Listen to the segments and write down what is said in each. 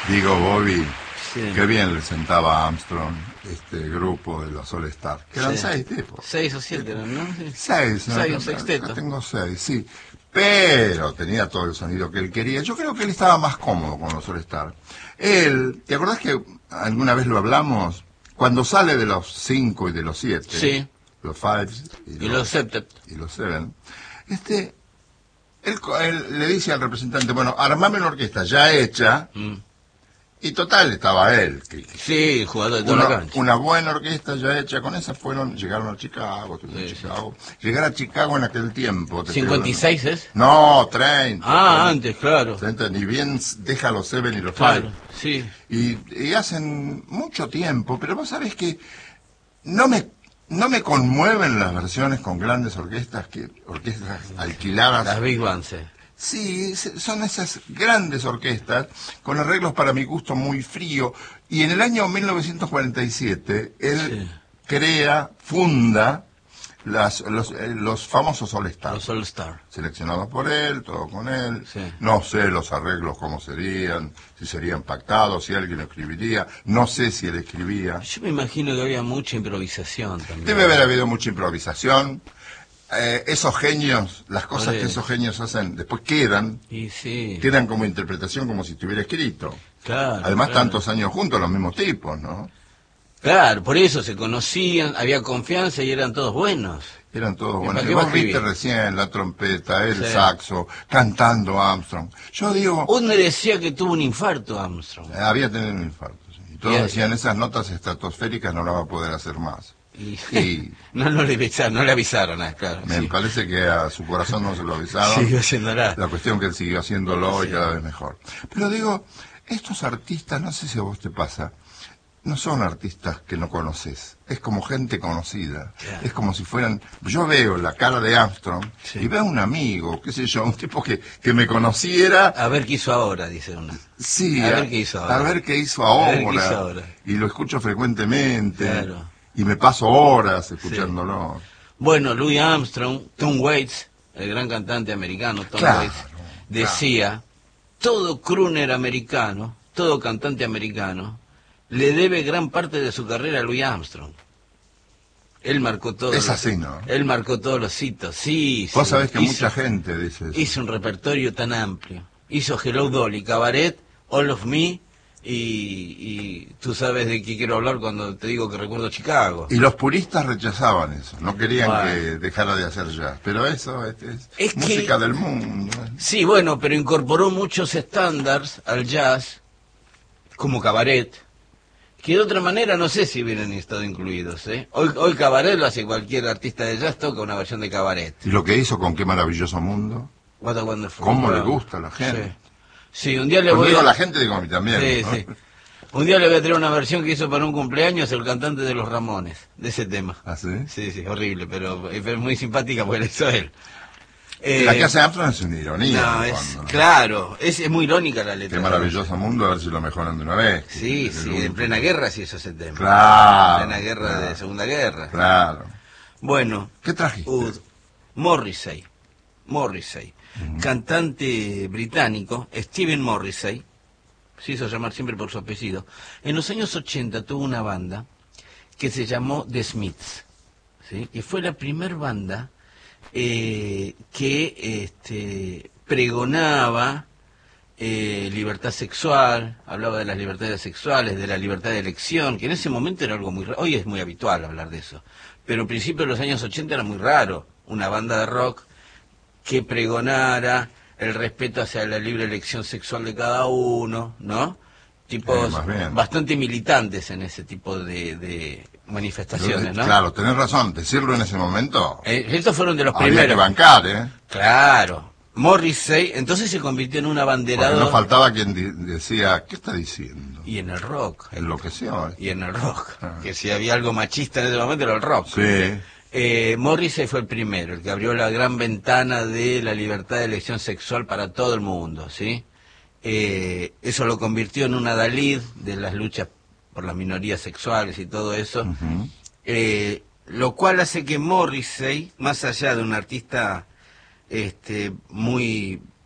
Digo, Bobby, Sí. qué bien le sentaba a Armstrong este grupo de los All Stars. Que eran Sí. 6 tipos. 6 o 7 eran, ¿no? Sí. 6, ¿no? 6, un sexteto. Acá tengo 6, sí. Pero tenía todo el sonido que él quería. Yo creo que él estaba más cómodo con los All Stars. Él, ¿te acordás que alguna vez lo hablamos? Cuando sale de los 5 y de los 7, Sí. los 5 Y los septet. y los 7, él le dice al representante, bueno, armame una orquesta ya hecha, y total estaba él. Sí, jugador de toda la cancha. Una buena orquesta ya hecha, con esa llegaron a Chicago, Llegar a Chicago en aquel tiempo. ¿56 es? No, 30. Ah, antes, claro. 30, ni bien deja los 7 y los 5. Claro, sí. Y hacen mucho tiempo, pero vos sabés que no me conmueven las versiones con grandes orquestas alquiladas. Las Big Bands. Sí, son esas grandes orquestas con arreglos para mi gusto muy frío. Y en el año 1947 él funda los famosos All Stars. Los All Stars. Seleccionados por él, todo con él. Sí. No sé los arreglos cómo serían, si serían pactados, si alguien escribiría. No sé si él escribía. Yo me imagino que había mucha improvisación también. Debe haber habido mucha improvisación. Esos genios, las cosas que esos genios hacen, después quedan como interpretación, como si estuviera escrito. Claro. Además, tantos años juntos, los mismos tipos, ¿no? Claro, por eso se conocían, había confianza y eran todos buenos. Eran todos buenos. ¿Para qué Vos va a viste escribir? recién la trompeta, el saxo, cantando Armstrong. Yo digo... Uno decía que tuvo un infarto Armstrong. Había tenido un infarto, sí. Y todos decían, esas notas estratosféricas no las va a poder hacer más. Y no le avisaron, claro. Me parece que a su corazón no se lo avisaron. Siguió haciéndola. La cuestión que él siguió haciéndolo y cada vez mejor. Pero digo, estos artistas, no sé si a vos te pasa, no son artistas que no conoces. Es como gente conocida. Claro. Es como si fueran... Yo veo la cara de Armstrong y veo a un amigo, qué sé yo, un tipo que me conociera. A ver qué hizo ahora, dice uno. Sí, a ver qué hizo ahora. A ver qué hizo ahora. Y lo escucho frecuentemente. Claro. Y me paso horas escuchándolo. Bueno, Louis Armstrong, Tom Waits, el gran cantante americano, Tom Waits, decía, todo crooner americano, todo cantante americano, le debe gran parte de su carrera a Louis Armstrong. Él marcó todo. Es así, ¿no? Él marcó todos los hitos, sí. Vos sabés que mucha gente dice eso. Hizo un repertorio tan amplio. Hizo Hello Dolly, Cabaret, All of Me, y tú sabes de qué quiero hablar cuando te digo que recuerdo Chicago. Y los puristas rechazaban eso, no querían que dejara de hacer jazz. Pero eso es música del mundo. Sí, bueno, pero incorporó muchos estándares al jazz, como Cabaret, que de otra manera no sé si hubieran estado incluidos. Hoy Cabaret lo hace cualquier artista de jazz, toca una versión de Cabaret. ¿Y lo que hizo con Qué Maravilloso Mundo? What a Wonderful ¿Cómo World. le gusta a la gente? Sí, un día le voy a... a la gente, digo a mí también. Sí, ¿no? sí. Un día le voy a traer una versión que hizo para un cumpleaños el cantante de Los Ramones, de ese tema. ¿Ah, sí? Sí, horrible, pero es muy simpática porque lo hizo él. La que hace Armstrong es una ironía. No, claro, es muy irónica la letra. Qué maravilloso mundo, a ver si lo mejoran de una vez. Sí, en plena guerra sí hizo ese tema. Claro. En plena guerra de Segunda Guerra. Claro. Bueno. ¿Qué trajiste? Morrissey. Cantante británico, Stephen Morrissey, se hizo llamar siempre por su apellido. En los años 80 tuvo una banda que se llamó The Smiths, ¿sí? Y fue la primer banda que pregonaba libertad sexual, hablaba de las libertades sexuales, de la libertad de elección, que en ese momento era algo muy raro. Hoy es muy habitual hablar de eso, pero a principios de los años 80 era muy raro una banda de rock que pregonara el respeto hacia la libre elección sexual de cada uno, ¿no? Tipos bastante militantes en ese tipo de manifestaciones, ¿no? Claro, tenés razón, decirlo en ese momento. Estos fueron de los había primeros. Que bancar, Claro. Morrissey, entonces se convirtió en un abanderado. Porque no faltaba quien decía, ¿qué está diciendo? Y en el rock. Enloqueció. Y en el rock. Que si había algo machista en ese momento era el rock. Sí. Morrissey fue el primero, el que abrió la gran ventana de la libertad de elección sexual para todo el mundo, ¿sí? Eso lo convirtió en un adalid de las luchas por las minorías sexuales y todo eso, lo cual hace que Morrissey, más allá de un artista muy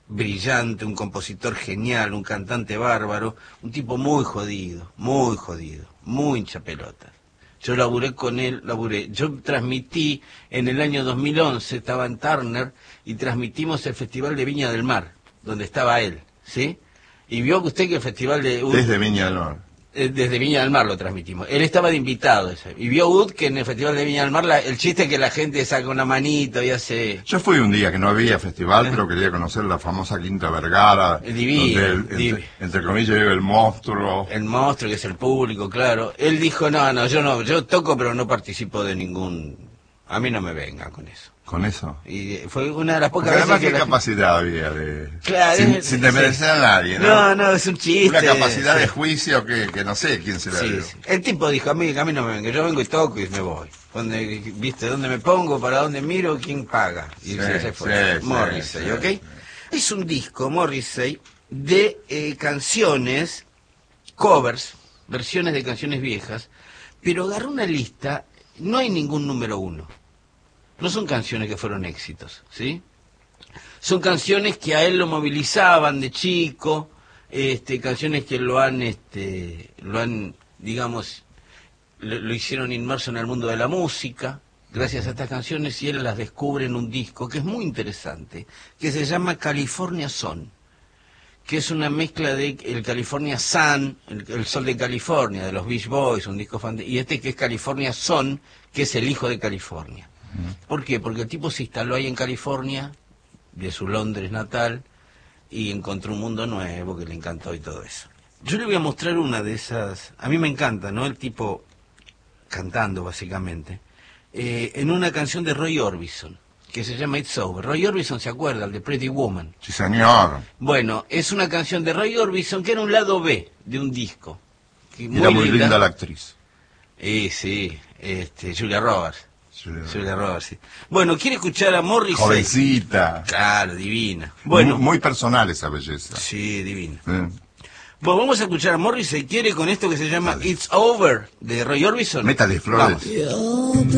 brillante, un compositor genial, un cantante bárbaro, un tipo muy jodido, muy hinchapelotas. Yo laburé con él, yo transmití en el año 2011, estaba en Turner, y transmitimos el Festival de Viña del Mar, donde estaba él, ¿sí? Y vio usted que el Festival de... Desde Viña del Mar. Desde Viña del Mar lo transmitimos. Él estaba de invitado ese. Y vio Ud que en el Festival de Viña del Mar el chiste es que la gente saca una manito y hace... Yo fui un día que no había festival, pero quería conocer la famosa Quinta Vergara. Divino, donde entre comillas vive el monstruo. El monstruo que es el público, claro. Él dijo, no, yo toco pero no participo de ningún... A mí no me vengan con eso. ¿Con eso? Y fue una de las pocas Porque además, veces ¿qué que capacidad había de...? Claro, sin desmerecer a nadie, ¿no? No, es un chiste. Una capacidad sí. de juicio que no sé quién se la dio. Sí. El tipo dijo, a mí no me venga, yo vengo y toco y me voy. ¿Dónde me pongo, para dónde miro, quién paga? Y se fue. Morrissey, ¿ok? Es un disco, Morrissey, de canciones, covers, versiones de canciones viejas, pero agarró una lista, no hay ningún número uno. No son canciones que fueron éxitos, ¿sí? Son canciones que a él lo movilizaban de chico, canciones que lo hicieron inmerso en el mundo de la música, gracias a estas canciones, y él las descubre en un disco que es muy interesante, que se llama California Sun, que es una mezcla de el California Sun, el sol de California, de los Beach Boys, un disco y que es California Sun, que es el hijo de California. ¿Por qué? Porque el tipo se instaló ahí en California, de su Londres natal, y encontró un mundo nuevo que le encantó y todo eso. Yo le voy a mostrar una de esas, a mí me encanta, ¿no? El tipo cantando, básicamente, en una canción de Roy Orbison, que se llama It's Over. Roy Orbison, ¿se acuerda? El de Pretty Woman. Sí, señor. Bueno, es una canción de Roy Orbison que era un lado B de un disco. Era muy linda la actriz. Sí, Julia Roberts. Julia Roberts, sí. Bueno, ¿quiere escuchar a Morrissey? Jovencita. Claro, divina. Bueno, muy personal esa belleza. Sí, divina. Bueno, vamos a escuchar a Morrissey. ¿Quiere con esto que se llama It's Over, de Roy Orbison? Métale flores. Vamos.